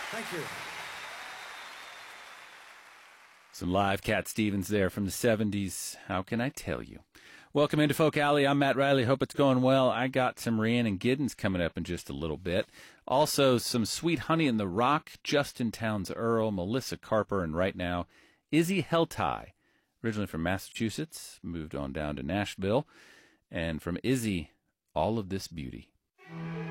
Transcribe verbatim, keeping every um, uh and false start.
Thank you. Some live Cat Stevens there from the seventies. How can I tell you? Welcome into Folk Alley. I'm Matt Riley. Hope it's going well. I got some Rhiannon Giddens coming up in just a little bit. Also, some Sweet Honey in the Rock, Justin Townes Earl, Melissa Carper, and right now, Izzy Heltai. Originally from Massachusetts, moved on down to Nashville. And from Izzy, All of This Beauty.